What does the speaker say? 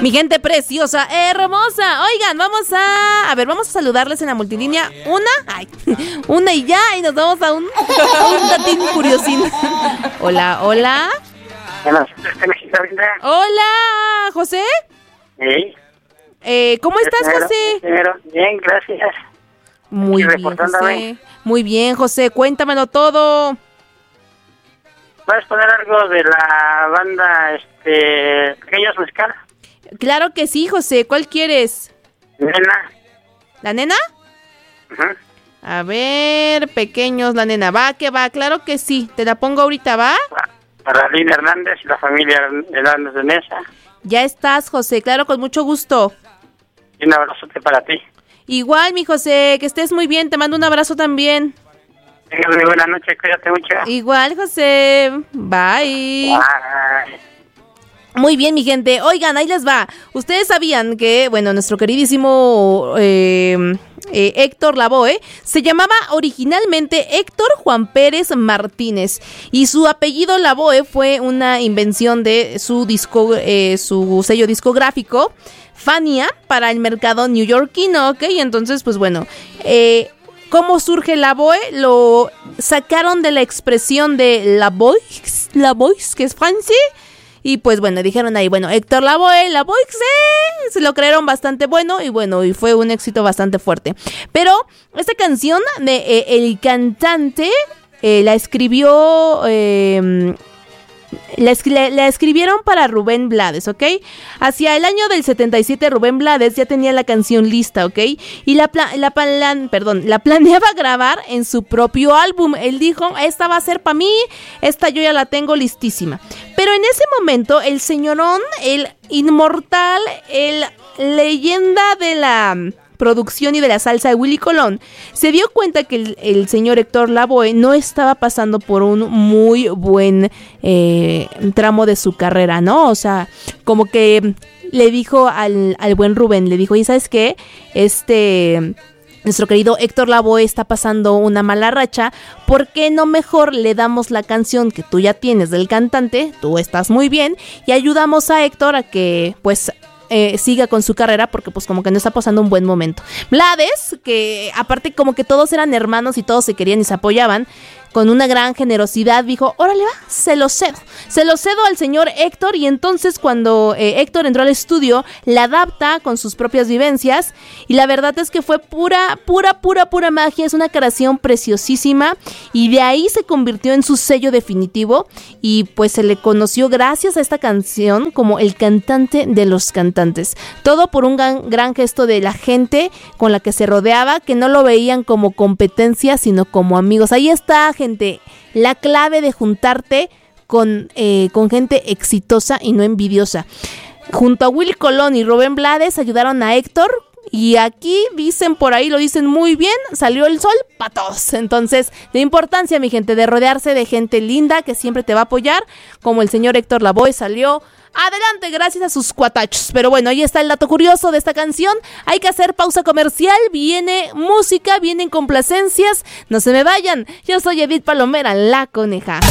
Mi gente preciosa, hermosa. Oigan, vamos a saludarles en la multilínea. Una y ya, y nos vamos a un datín curiosín. Hola. Hola, José. ¿Cómo estás, José? Bien, gracias. Muy bien, José. Muy bien, José, cuéntamelo todo. ¿Puedes poner algo de la banda Pequeños Mezcal? Claro que sí, José. ¿Cuál quieres? Nena. ¿La nena? Uh-huh. A ver, Pequeños, la nena. Va, claro que sí. Te la pongo ahorita, ¿va? Para Lina Hernández y la familia Hernández de Mesa. Ya estás, José. Claro, con mucho gusto. Y un abrazote para ti. Igual, mi José, que estés muy bien. Te mando un abrazo también. Tengas muy buena noche, cuídate mucho. Igual, José. Bye. Muy bien, mi gente. Oigan, ahí les va. Ustedes sabían que, nuestro queridísimo Héctor Lavoe se llamaba originalmente Héctor Juan Pérez Martínez y su apellido Lavoe fue una invención de su sello discográfico Fania para el mercado neoyorquino, ¿ok? Entonces, ¿cómo surge Lavoe? Lo sacaron de la expresión de la voix, que es francés. Y dijeron ahí, Héctor Lavoe, se lo creyeron bastante bueno y fue un éxito bastante fuerte. Pero esta canción de el cantante la escribió... La escribieron para Rubén Blades, ¿ok? Hacia el año del 77 Rubén Blades ya tenía la canción lista, ¿ok? Y la planeaba grabar en su propio álbum. Él dijo, esta va a ser para mí, esta yo ya la tengo listísima. Pero en ese momento el señorón, el inmortal, el leyenda de la producción y de la salsa de Willy Colón, se dio cuenta que el señor Héctor Lavoe no estaba pasando por un muy buen tramo de su carrera, ¿no? O sea, como que le dijo al buen Rubén, le dijo, ¿y sabes qué? Nuestro querido Héctor Lavoe está pasando una mala racha, ¿por qué no mejor le damos la canción que tú ya tienes del cantante? Tú estás muy bien y ayudamos a Héctor a que, siga con su carrera porque como que no está pasando un buen momento. Blades, que aparte como que todos eran hermanos y todos se querían y se apoyaban, con una gran generosidad dijo, órale va, se lo cedo al señor Héctor. Y entonces cuando Héctor entró al estudio, la adapta con sus propias vivencias y la verdad es que fue pura magia. Es una creación preciosísima y de ahí se convirtió en su sello definitivo y se le conoció gracias a esta canción como el cantante de los cantantes. Todo por un gran gesto de la gente con la que se rodeaba, que no lo veían como competencia sino como amigos. Ahí está, gente, la clave de juntarte con gente exitosa y no envidiosa. Junto a Willy Colón y Rubén Blades ayudaron a Héctor y aquí dicen, por ahí lo dicen muy bien, salió el sol para todos. Entonces, la importancia, mi gente, de rodearse de gente linda que siempre te va a apoyar, como el señor Héctor Lavoe salió adelante gracias a sus cuatachos. Pero ahí está el dato curioso de esta canción. Hay que hacer pausa comercial, viene música, vienen complacencias. No se me vayan, yo soy Edith Palomera, la coneja.